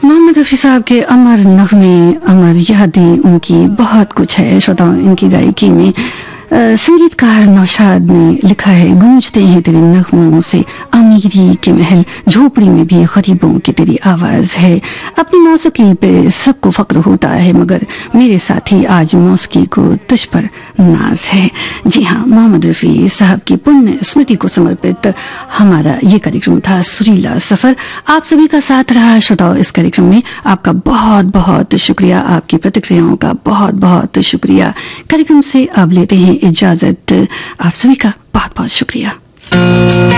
मोहम्मद रफ़ी साहब के अमर नगमे, अमर यादें, उनकी बहुत कुछ है श्रोताओं इनकी गायकी में। संगीतकार नौशाद ने लिखा है, गूंजते हैं तेरे नगमों से अमीरी के महल, झोपड़ी में भी गरीबों की तेरी आवाज है। अपनी मौसीकी पे सबको फक्र होता है, मगर मेरे साथी आज मौसीकी को तुझ पर नाज है। जी हाँ, मोहम्मद रफ़ी साहब की पुण्य स्मृति को समर्पित हमारा ये कार्यक्रम था सुरीला सफर। आप सभी का साथ रहा श्रोताओं इस कार्यक्रम में। आपका बहुत बहुत शुक्रिया, आपकी प्रतिक्रियाओं का बहुत बहुत शुक्रिया। कार्यक्रम से अब लेते हैं इजाजत। आप सभी का बहुत बहुत शुक्रिया।